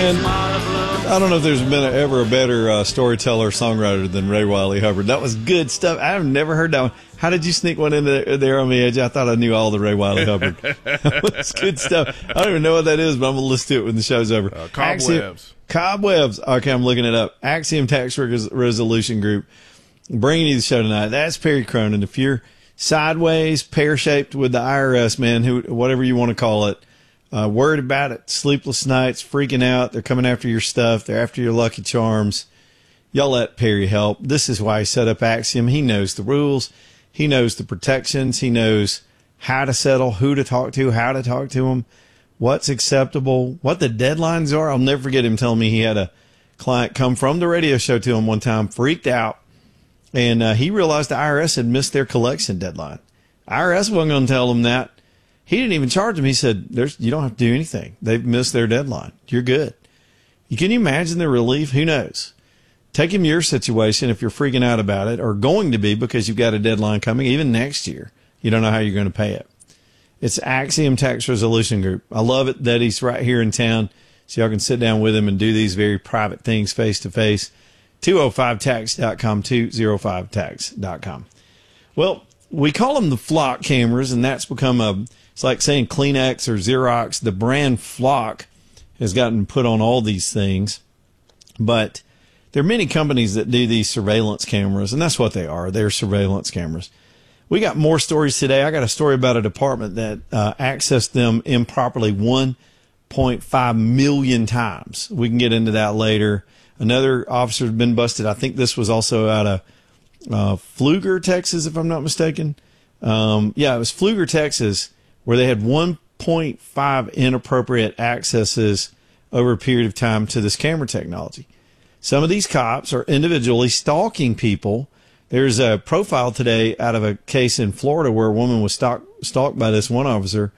Man, I don't know if there's been ever a better storyteller, songwriter than Ray Wiley Hubbard. That was good stuff. I've never heard that one. How did you sneak one in there on me, AJ? I thought I knew all the Ray Wiley Hubbard. That was good stuff. I don't even know what that is, but I'm going to listen to it when the show's over. Cobwebs. Cobwebs. Okay, I'm looking it up. Axiom Tax Resolution Group bringing you the show tonight. That's Perry Cronin. If you're sideways, pear-shaped with the IRS, man, whatever you want to call it, worried about it, sleepless nights, freaking out, they're coming after your stuff, they're after your Lucky Charms, y'all let Perry help. This is why he set up Axiom. He knows the rules. He knows the protections. He knows how to settle, who to talk to, how to talk to them, what's acceptable, what the deadlines are. I'll never forget him telling me he had a client come from the radio show to him one time, freaked out, and he realized the IRS had missed their collection deadline. IRS wasn't going to tell him that. He didn't even charge him. He said, you don't have to do anything. They've missed their deadline. You're good. Can you imagine the relief? Who knows? Take him your situation if you're freaking out about it, or going to be because you've got a deadline coming, even next year. You don't know how you're going to pay it. It's Axiom Tax Resolution Group. I love it that he's right here in town, so y'all can sit down with him and do these very private things face-to-face. 205tax.com, 205tax.com. Well, we call them the Flock cameras, and that's become it's like saying Kleenex or Xerox. The brand Flock has gotten put on all these things. But there are many companies that do these surveillance cameras, and that's what they are. They're surveillance cameras. We got more stories today. I got a story about a department that accessed them improperly 1.5 million times. We can get into that later. Another officer's been busted. I think this was also out of Pfluger, Texas, if I'm not mistaken. It was Pfluger, Texas, where they had 1.5 inappropriate accesses over a period of time to this camera technology. Some of these cops are individually stalking people. There's a profile today out of a case in Florida where a woman was stalked by this one officer.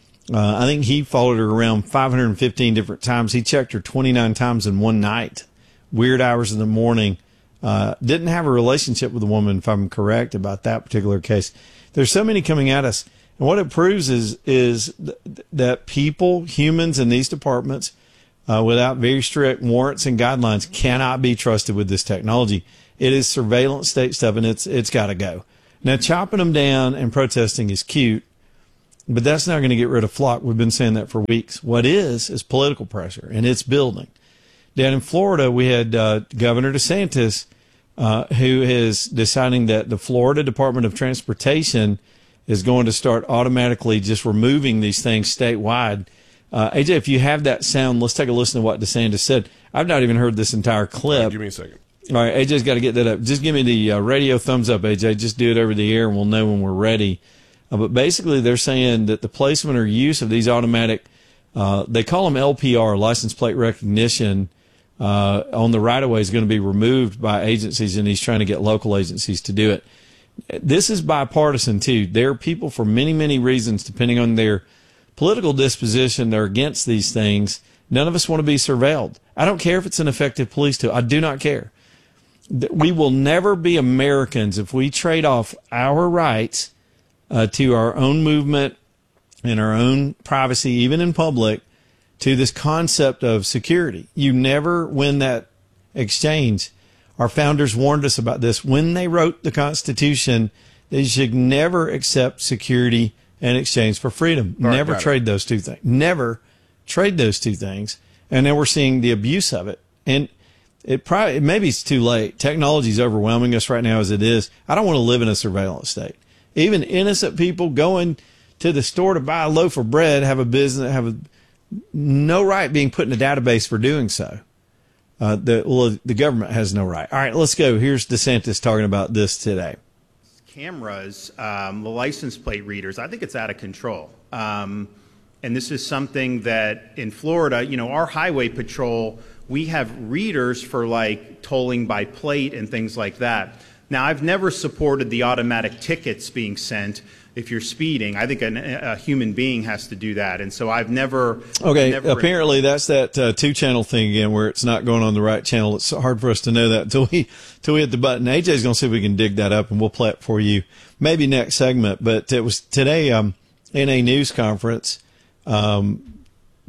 I think he followed her around 515 different times. He checked her 29 times in one night, weird hours in the morning. Didn't have a relationship with the woman, if I'm correct about that particular case. There's so many coming at us. And what it proves is that people, humans in these departments, without very strict warrants and guidelines, cannot be trusted with this technology. It is surveillance state stuff, and it's got to go. Now, chopping them down and protesting is cute, but that's not going to get rid of Flock. We've been saying that for weeks. What is political pressure, and it's building. Down in Florida, we had Governor DeSantis, who is deciding that the Florida Department of Transportation is going to start automatically just removing these things statewide. AJ, if you have that sound, let's take a listen to what DeSantis said. I've not even heard this entire clip. Give me a second. All right, AJ's got to get that up. Just give me the radio thumbs up, AJ. Just do it over the air, and we'll know when we're ready. But basically, they're saying that the placement or use of these automatic, they call them LPR, license plate recognition, on the right-of-way is going to be removed by agencies, and he's trying to get local agencies to do it. This is bipartisan, too. There are people for many, many reasons, depending on their political disposition, they're against these things. None of us want to be surveilled. I don't care if it's an effective police tool. I do not care. We will never be Americans if we trade off our rights to our own movement and our own privacy, even in public, to this concept of security. You never win that exchange. Our founders warned us about this when they wrote the Constitution. They should never accept security in exchange for freedom. Right, never trade those two things. Never trade those two things. And then we're seeing the abuse of it. And maybe it's too late. Technology is overwhelming us right now as it is. I don't want to live in a surveillance state. Even innocent people going to the store to buy a loaf of bread have a business, no right being put in a database for doing so. The government has no right. All right, let's go. Here's DeSantis talking about this today. Cameras, the license plate readers, I think it's out of control. And this is something that in Florida, our highway patrol, we have readers for like tolling by plate and things like that. Now, I've never supported the automatic tickets being sent if you're speeding. I think a human being has to do that. And so I've never... Okay, apparently that's that two-channel thing again where it's not going on the right channel. It's hard for us to know that until we hit the button. AJ's going to see if we can dig that up, and we'll play it for you maybe next segment. But it was today in a news conference,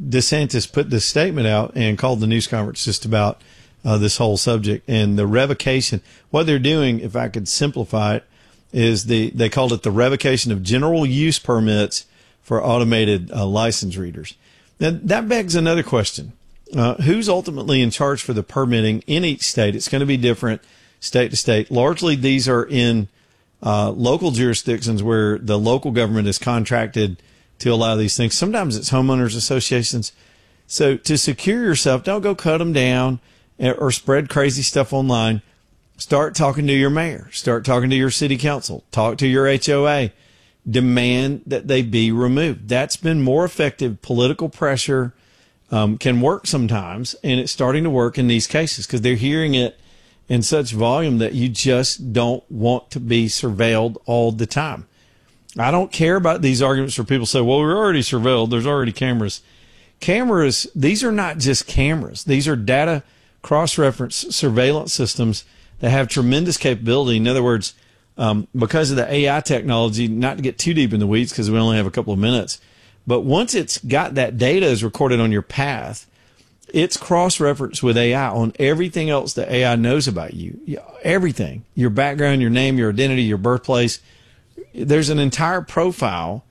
DeSantis put this statement out and called the news conference just about this whole subject and the revocation. What they're doing, if I could simplify it, is they called it the revocation of general use permits for automated license readers. Now, that begs another question. Who's ultimately in charge for the permitting in each state? It's going to be different state to state. Largely, these are in local jurisdictions where the local government is contracted to allow these things. Sometimes it's homeowners associations. So to secure yourself, don't go cut them down or spread crazy stuff online. Start talking to your mayor. Start talking to your city council. Talk to your HOA. Demand that they be removed. That's been more effective. Political pressure can work sometimes, and it's starting to work in these cases because they're hearing it in such volume that you just don't want to be surveilled all the time. I don't care about these arguments where people say, well, we're already surveilled. There's already cameras. Cameras, these are not just cameras. These are data cross-reference surveillance systems that have tremendous capability. In other words, because of the AI technology, not to get too deep in the weeds because we only have a couple of minutes, but once it's got that data is recorded on your path, it's cross-referenced with AI on everything else that AI knows about you. Everything. Your background, your name, your identity, your birthplace. There's an entire profile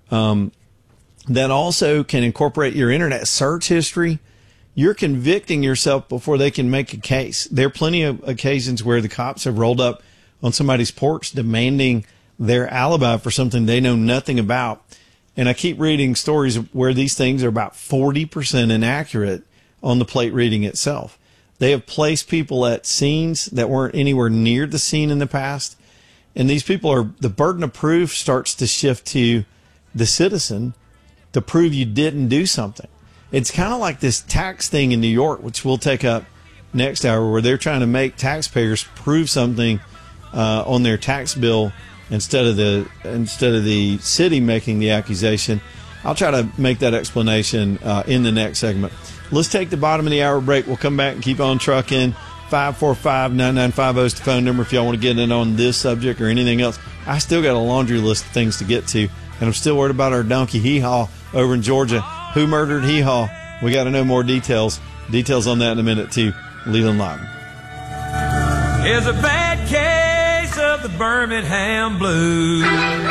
that also can incorporate your internet search history. You're convicting yourself before they can make a case. There are plenty of occasions where the cops have rolled up on somebody's porch demanding their alibi for something they know nothing about. And I keep reading stories where these things are about 40% inaccurate on the plate reading itself. They have placed people at scenes that weren't anywhere near the scene in the past. And these people are, the burden of proof starts to shift to the citizen to prove you didn't do something. It's kind of like this tax thing in New York, which we'll take up next hour, where they're trying to make taxpayers prove something on their tax bill instead of the city making the accusation. I'll try to make that explanation in the next segment. Let's take the bottom of the hour break. We'll come back and keep on trucking. 545-9950 is the phone number if y'all want to get in on this subject or anything else. I still got a laundry list of things to get to, and I'm still worried about our donkey hee-haw over in Georgia. Who murdered hee-haw? We got to know more details. Details on that in a minute, too. Leland Live. Here's a bad case of the Birmingham Blues.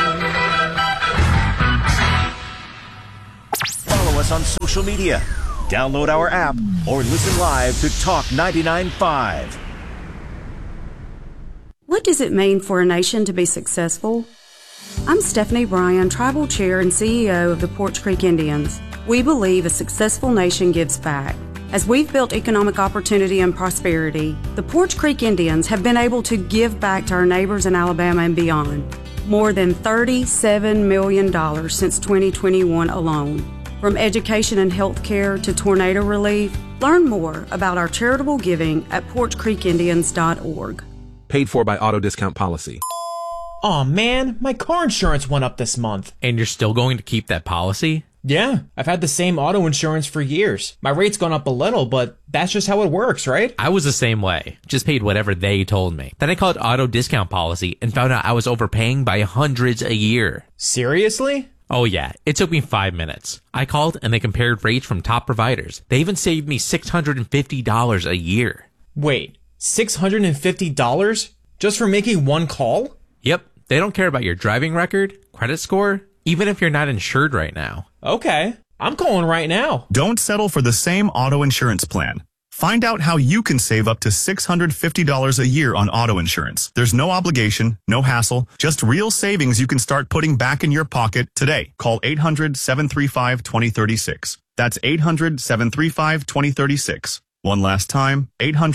Follow us on social media. Download our app or listen live to Talk 99.5. What does it mean for a nation to be successful? I'm Stephanie Bryan, Tribal Chair and CEO of the Poarch Creek Indians. We believe a successful nation gives back. As we've built economic opportunity and prosperity, the Poarch Creek Indians have been able to give back to our neighbors in Alabama and beyond. More than $37 million since 2021 alone. From education and health care to tornado relief, learn more about our charitable giving at PoarchCreekIndians.org. Paid for by Auto Discount Policy. Aw, man, my car insurance went up this month. And you're still going to keep that policy? Yeah, I've had the same auto insurance for years. My rate's gone up a little, but that's just how it works, right? I was the same way. Just paid whatever they told me. Then I called Auto Discount Policy and found out I was overpaying by hundreds a year. Seriously? Oh yeah, it took me 5 minutes. I called and they compared rates from top providers. They even saved me $650 a year. Wait, $650? Just for making one call? Yep, they don't care about your driving record, credit score, even if you're not insured right now. Okay, I'm calling right now. Don't settle for the same auto insurance plan. Find out how you can save up to $650 a year on auto insurance. There's no obligation, no hassle, just real savings you can start putting back in your pocket today. Call 800-735-2036. That's 800-735-2036. One last time,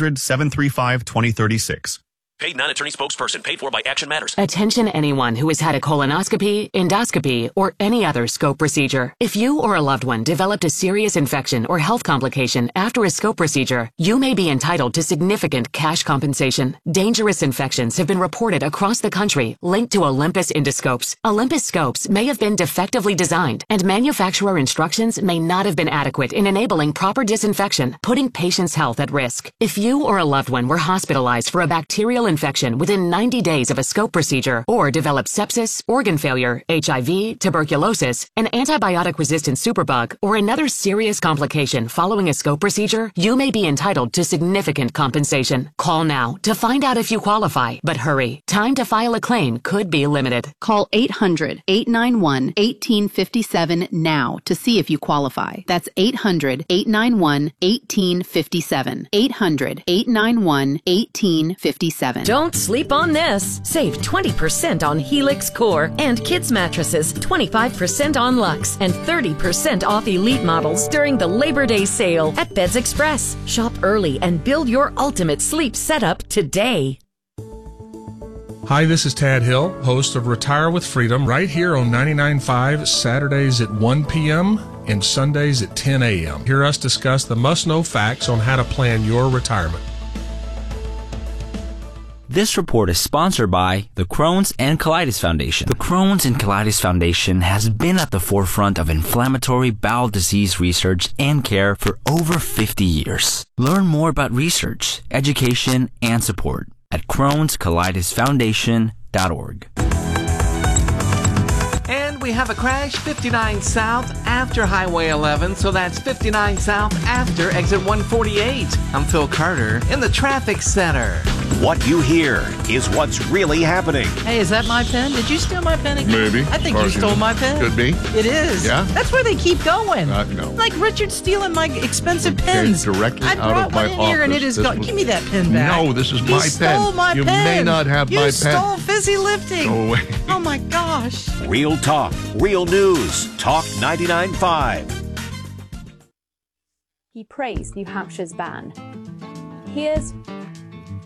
800-735-2036. Paid non-attorney spokesperson. Paid for by Action Matters. Attention anyone who has had a colonoscopy, endoscopy, or any other scope procedure. If you or a loved one developed a serious infection or health complication after a scope procedure, you may be entitled to significant cash compensation. Dangerous infections have been reported across the country linked to Olympus endoscopes. Olympus scopes may have been defectively designed, and manufacturer instructions may not have been adequate in enabling proper disinfection, putting patients' health at risk. If you or a loved one were hospitalized for a bacterial infection within 90 days of a scope procedure, or develop sepsis, organ failure, HIV, tuberculosis, an antibiotic-resistant superbug, or another serious complication following a scope procedure, you may be entitled to significant compensation. Call now to find out if you qualify, but hurry. Time to file a claim could be limited. Call 800-891-1857 now to see if you qualify. That's 800-891-1857. 800-891-1857. Don't sleep on this. Save 20% on Helix Core and Kids mattresses, 25% on Luxe, and 30% off Elite models during the Labor Day sale at Beds Express. Shop early and build your ultimate sleep setup today. Hi, this is Tad Hill, host of Retire with Freedom, right here on 99.5, Saturdays at 1 p.m. and Sundays at 10 a.m. Hear us discuss the must-know facts on how to plan your retirement. This report is sponsored by the Crohn's and Colitis Foundation. The Crohn's and Colitis Foundation has been at the forefront of inflammatory bowel disease research and care for over 50 years. Learn more about research, education, and support at Crohn'sColitisFoundation.org. And we have a crash 59 South after Highway 11, so that's 59 South after exit 148. I'm Phil Carter in the traffic center. What you hear is what's really happening. Hey, is that my pen? Did you steal my pen again? Maybe. I think you stole my pen. Could be. It is. Yeah? That's where they keep going. No. Like Richard stealing my expensive pens. Directly I out brought of my one in here and it is gone. Give me that pen back. No, this is my pen. You stole my You pen. may not have my pen. You stole Fizzy Lifting. Go away. Oh my gosh. Real talk, real news. Talk 99.5. He praised New Hampshire's ban. Here's